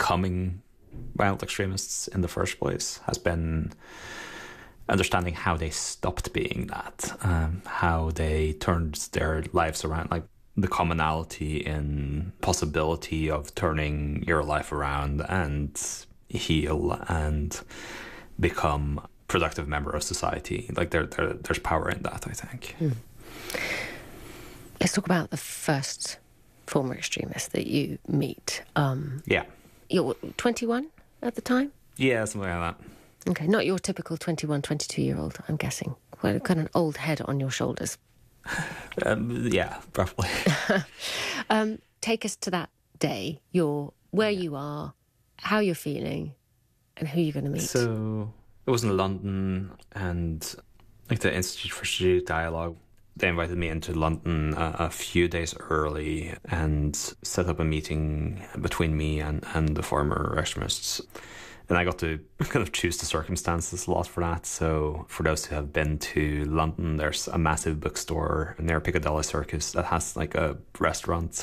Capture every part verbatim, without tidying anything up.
becoming violent extremists in the first place has been understanding how they stopped being that, um, how they turned their lives around, like the commonality in possibility of turning your life around and heal and become a productive member of society. Like there, there there's power in that, I think. Mm. Let's talk about the first former extremist that you meet. Um, yeah. You're twenty-one at the time? Yeah, something like that. Okay, not your typical twenty-one, twenty-two-year-old, I'm guessing. Well, got an old head on your shoulders. um, yeah, probably. um, take us to that day. You're where yeah. you are, how you're feeling, and who you're going to meet. So it was in London, and like the Institute for Strategic Dialogue, they invited me into London a, a few days early and set up a meeting between me and, and the former extremists. And I got to kind of choose the circumstances a lot for that. So for those who have been to London, there's a massive bookstore near Piccadilly Circus that has like a restaurant.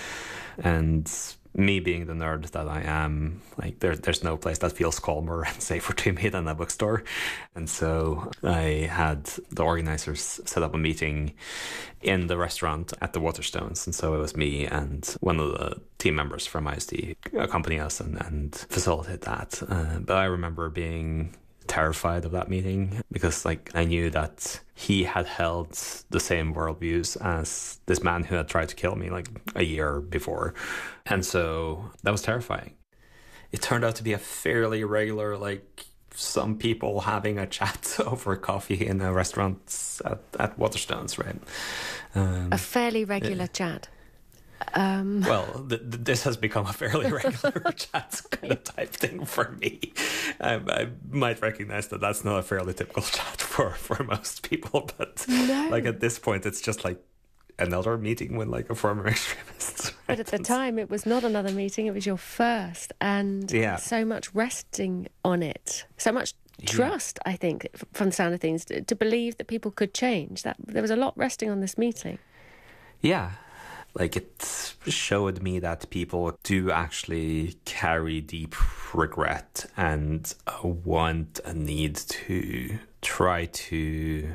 And me being the nerd that I am, like there, there's no place that feels calmer and safer to me than a bookstore. And so I had the organizers set up a meeting in the restaurant at the Waterstones. And so it was me and one of the team members from I S D accompany us and, and facilitate that. Uh, but I remember being terrified of that meeting because like I knew that he had held the same worldviews as this man who had tried to kill me like a year before. And so that was terrifying. It turned out to be a fairly regular, like some people having a chat over coffee in a restaurant at, at Waterstones, right? Um, a fairly regular it, chat. Um... Well, th- th- this has become a fairly regular chat kind of type thing for me. I, I might recognize that that's not a fairly typical chat for, for most people, but no. like at this point, it's just like another meeting with like a former extremist. Right? But at the time, it was not another meeting; it was your first, and yeah. so much resting on it, so much trust. Yeah. I think, from the sound of things, to, to believe that people could change. That there was a lot resting on this meeting. Yeah. Like it showed me that people do actually carry deep regret and a want, a need to try to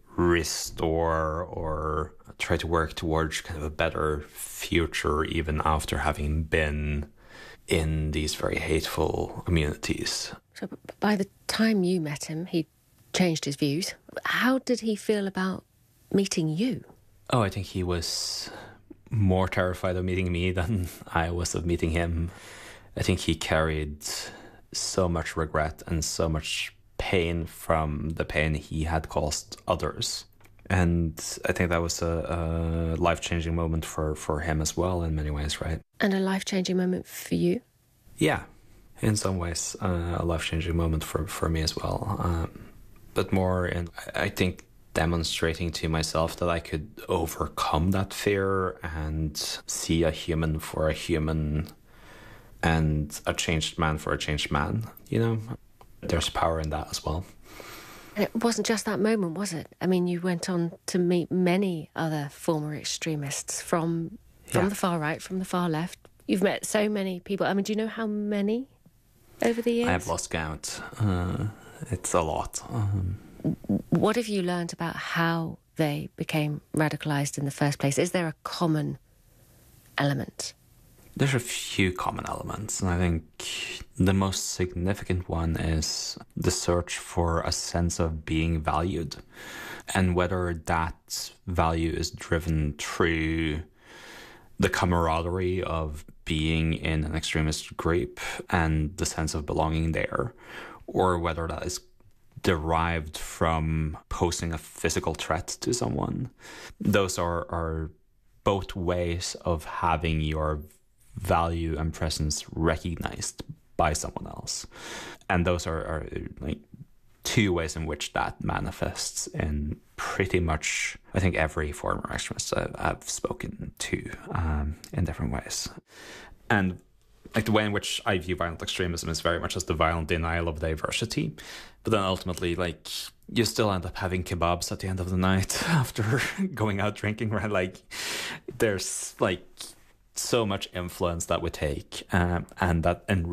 restore or try to work towards kind of a better future even after having been in these very hateful communities. So by the time you met him, he changed his views. How did he feel about meeting you? Oh, I think he was more terrified of meeting me than I was of meeting him. I think he carried so much regret and so much pain from the pain he had caused others. And I think that was a, a life-changing moment for, for him as well in many ways, right? And a life-changing moment for you? Yeah, in some ways, uh, a life-changing moment for, for me as well. Um, but more in, I think, demonstrating to myself that I could overcome that fear and see a human for a human and a changed man for a changed man. You know, there's power in that as well. And it wasn't just that moment, was it? I mean, you went on to meet many other former extremists from from yeah. the far right, from the far left. You've met so many people. I mean, do you know how many over the years? I have lost count. Uh, it's a lot. Um, What have you learned about how they became radicalised in the first place? Is there a common element? There's a few common elements, and I think the most significant one is the search for a sense of being valued, and whether that value is driven through the camaraderie of being in an extremist group and the sense of belonging there, or whether that is derived from posing a physical threat to someone. Those are, are both ways of having your value and presence recognized by someone else. And those are, are like two ways in which that manifests in pretty much, I think, every former extremist I've, I've spoken to um, in different ways. And like the way in which I view violent extremism is very much as the violent denial of diversity. But then ultimately, like, you still end up having kebabs at the end of the night after going out drinking, right? Like, there's like so much influence that we take um, and that and